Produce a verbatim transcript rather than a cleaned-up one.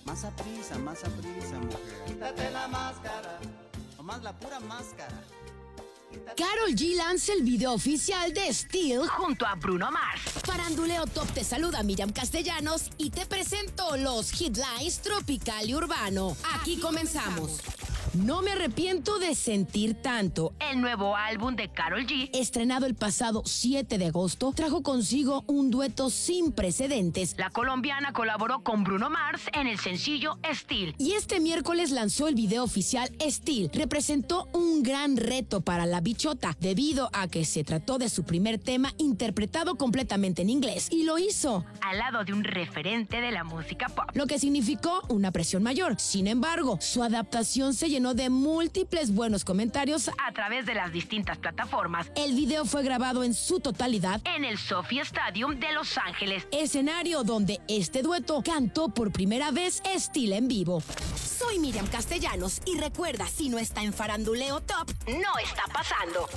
Más a prisa, más a prisa, mujer. Quítate la máscara. Nomás la pura máscara. Karol G lanza el video oficial de Still junto a Bruno Mars. Faranduleo Top te saluda Miriam Castellanos y te presento los headlines tropical y urbano. Aquí, Aquí comenzamos. comenzamos. No me arrepiento de sentir tanto. El nuevo álbum de Karol G, estrenado el pasado siete de agosto, trajo consigo un dueto sin precedentes. La colombiana colaboró con Bruno Mars en el sencillo Still. Y este miércoles lanzó el video oficial Still. Representó un gran reto para la bichota, debido a que se trató de su primer tema interpretado completamente en inglés. Y lo hizo al lado de un referente de la música pop, lo que significó una presión mayor. Sin embargo, su adaptación se llenó de múltiples buenos comentarios a través de las distintas plataformas. El video fue grabado en su totalidad en el SoFi Stadium de Los Ángeles, escenario donde este dueto cantó por primera vez Still en vivo. Soy Miriam Castellanos y recuerda, si no está en Faranduleo Top, no está pasando.